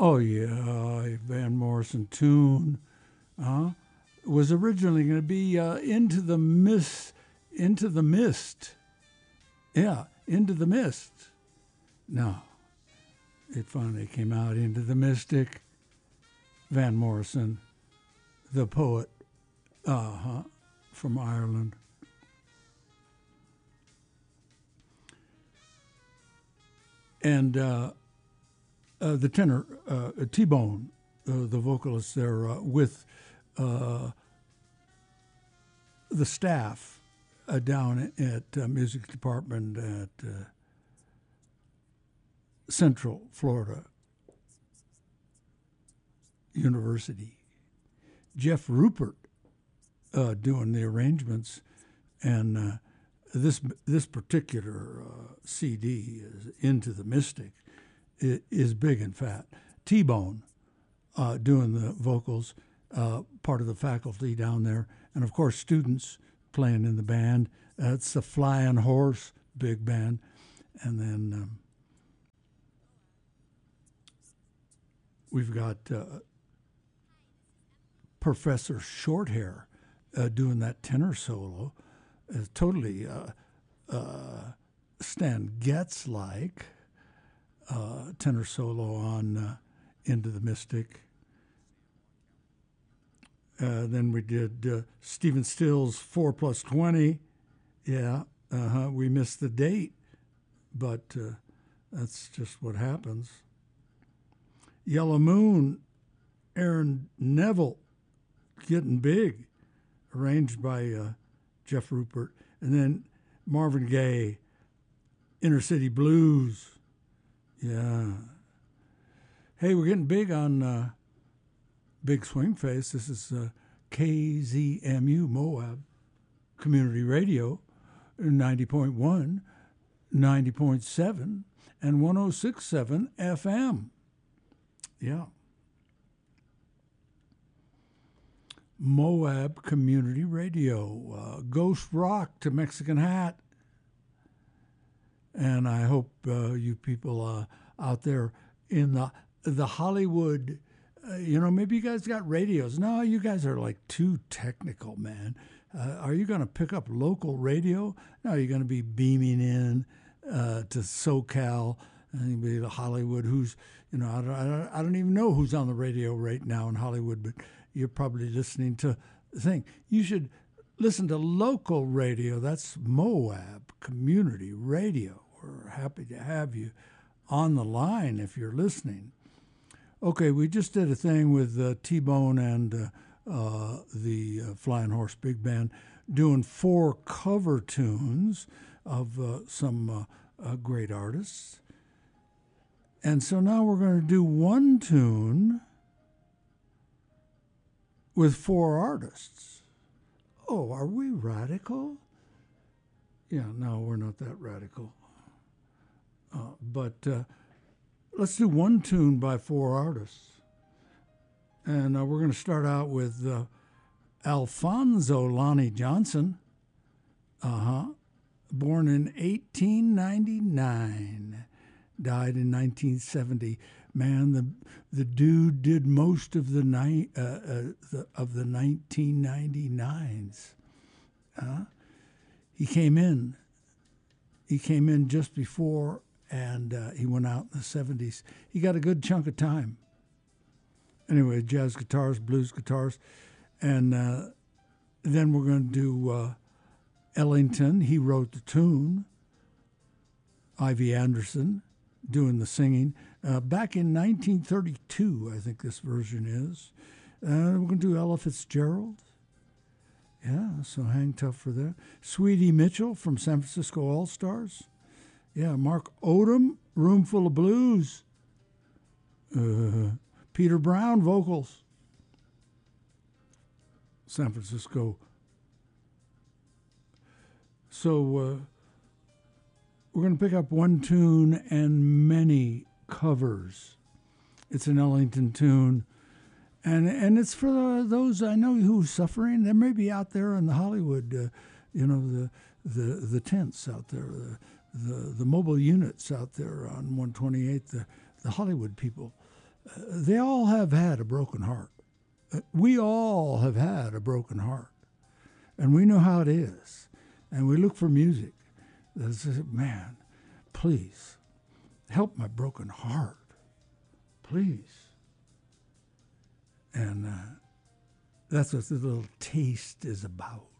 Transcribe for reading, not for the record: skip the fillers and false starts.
Oh yeah, a Van Morrison tune. Uh, was originally going to be Into the Mist. Into the Mist. Yeah, Into the Mist. No, it finally came out. Into the Mystic. Van Morrison, the poet, from Ireland. And the tenor, T-Bone, the vocalist there, with the staff down at music department at Central Florida University. Jeff Rupert doing the arrangements, and this particular CD is Into the Mystic. It is big and fat. T-Bone doing the vocals, part of the faculty down there, and of course students playing in the band. It's the Flying Horse big band, and then we've got Professor Shorthair doing that tenor solo. Totally Stan Getz like tenor solo on Into the Mystic. Then we did Stephen Stills 4+20. Yeah, we missed the date, but that's just what happens. Yellow Moon, Aaron Neville, getting big, arranged by Jeff Rupert. And then Marvin Gaye, Inner City Blues. Yeah. Hey, we're getting big on Big Swing Face. This is KZMU Moab Community Radio, 90.1, 90.7, and 106.7 FM. Yeah. Moab Community Radio, Ghost Rock to Mexican Hat. And I hope you people out there in the Hollywood, maybe you guys got radios. No, you guys are like too technical, man. Are you going to pick up local radio? No, you're going to be beaming in to SoCal, and maybe to Hollywood. Who's, I don't even know who's on the radio right now in Hollywood, but you're probably listening to the thing. You should listen to local radio. That's Moab Community Radio. We're happy to have you on the line if you're listening. Okay, we just did a thing with T-Bone and the Flying Horse Big Band doing 4 cover tunes of some great artists. And so now we're going to do one tune with 4 artists. Oh, are we radical? Yeah, no, we're not that radical. But let's do one tune by 4 artists. And we're going to start out with Alfonso Lonnie Johnson, born in 1899, died in 1970. Man, the dude did most of the 1999s. He came in just before, and he went out in the 70s. He got a good chunk of time. Anyway, jazz guitars, blues guitars, and then we're going to do Ellington. He wrote the tune. Ivy Anderson doing the singing. Back in 1932, I think this version is. We're going to do Ella Fitzgerald. Yeah, so hang tough for that. Sweetie Mitchell from San Francisco All-Stars. Yeah, Mark Odom, Room Full of Blues. Peter Brown, vocals. San Francisco. So we're going to pick up one tune and many covers. It's an Ellington tune. And it's for those I know who are suffering. They may be out there in the Hollywood, the tents out there, the mobile units out there on 128, the Hollywood people. They all have had a broken heart. We all have had a broken heart. And we know how it is. And we look for music that says, man, please, help my broken heart. Please. And that's what the little taste is about.